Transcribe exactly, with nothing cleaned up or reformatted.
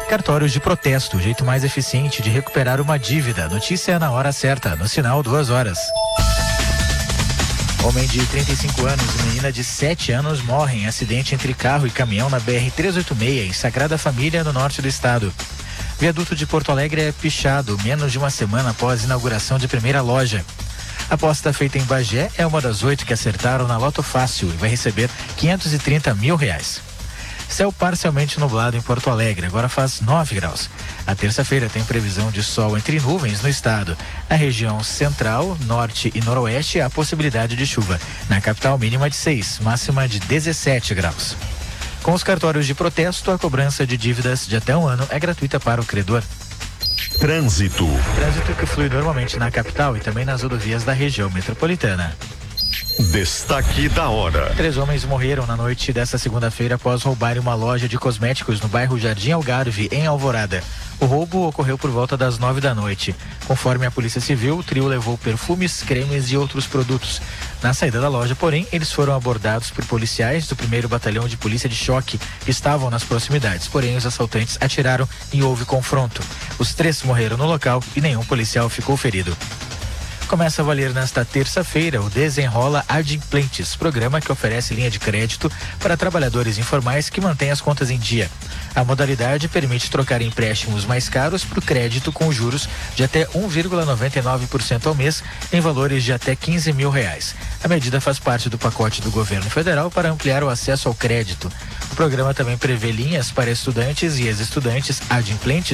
Cartórios de protesto, o jeito mais eficiente de recuperar uma dívida. Notícia na hora certa, no sinal duas horas. Homem de trinta e cinco anos e menina de sete anos morrem em acidente entre carro e caminhão na B R trezentos e oitenta e seis, em Sagrada Família, no norte do estado. Viaduto de Porto Alegre é pichado menos de uma semana após a inauguração de primeira loja. A aposta feita em Bagé é uma das oito que acertaram na Loto Fácil e vai receber quinhentos e trinta mil reais. Céu parcialmente nublado em Porto Alegre, agora faz nove graus. A terça-feira tem previsão de sol entre nuvens no estado. Na região central, norte e noroeste, há possibilidade de chuva. Na capital, mínima de seis, máxima de dezessete graus. Com os cartórios de protesto, a cobrança de dívidas de até um ano é gratuita para o credor. Trânsito. Trânsito que flui normalmente na capital e também nas rodovias da região metropolitana. Destaque da hora. Três homens morreram na noite desta segunda-feira após roubarem uma loja de cosméticos no bairro Jardim Algarve, em Alvorada. O roubo ocorreu por volta das nove da noite. Conforme a Polícia Civil, o trio levou perfumes, cremes e outros produtos. Na saída da loja, porém, eles foram abordados por policiais do primeiro Batalhão de Polícia de Choque que estavam nas proximidades. Porém, os assaltantes atiraram e houve confronto. Os três morreram no local e nenhum policial ficou ferido. Começa a valer nesta terça-feira o Desenrola Adimplentes, programa que oferece linha de crédito para trabalhadores informais que mantêm as contas em dia. A modalidade permite trocar empréstimos mais caros por crédito com juros de até um vírgula noventa e nove por cento ao mês, em valores de até quinze mil reais. A medida faz parte do pacote do governo federal para ampliar o acesso ao crédito. O programa também prevê linhas para estudantes e ex-estudantes adimplentes